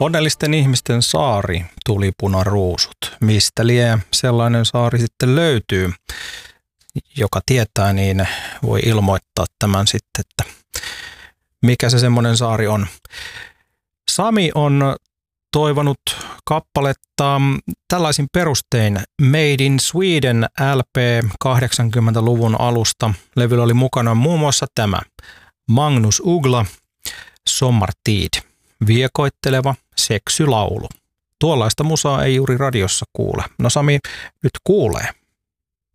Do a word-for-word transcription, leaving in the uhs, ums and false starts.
Onnellisten ihmisten saari, tulipunaruusut. Mistä lie sellainen saari sitten löytyy? Joka tietää, niin voi ilmoittaa tämän sitten, että mikä se semmoinen saari on. Sami on toivonut kappaletta tällaisin perustein Made in Sweden L P kahdeksankymmentäluvun alusta. Levyllä oli mukana muun muassa tämä Magnus Uggla, Sommartid, viekoitteleva seksylaulu. Tuollaista musaa ei juuri radiossa kuule. No Sami nyt kuulee.